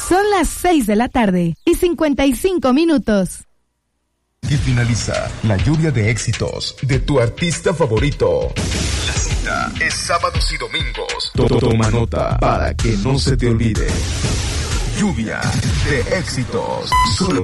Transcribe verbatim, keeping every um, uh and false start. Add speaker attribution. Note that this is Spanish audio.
Speaker 1: Son las seis de la tarde y cincuenta y cinco minutos.
Speaker 2: Y finaliza la lluvia de éxitos de tu artista favorito. La cita es sábados y domingos. Toma nota para que no se te olvide. Lluvia de éxitos. Solo